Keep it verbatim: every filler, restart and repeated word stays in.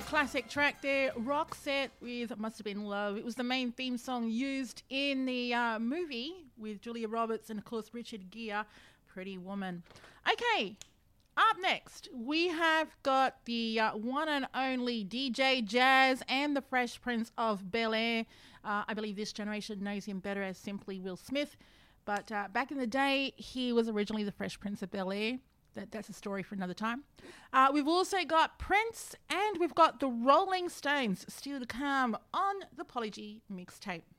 classic track there, Roxette with Must Have Been Love. It was the main theme song used in the uh, movie with Julia Roberts and, of course, Richard Gere, Pretty Woman. Okay, up next, we have got the uh, one and only D J Jazz and the Fresh Prince of Bel-Air. Uh, I believe this generation knows him better as simply Will Smith, but uh, back in the day, he was originally the Fresh Prince of Bel-Air. That, that's a story for another time. Uh, we've also got Prince and we've got the Rolling Stones still to come on the Polygy mixtape.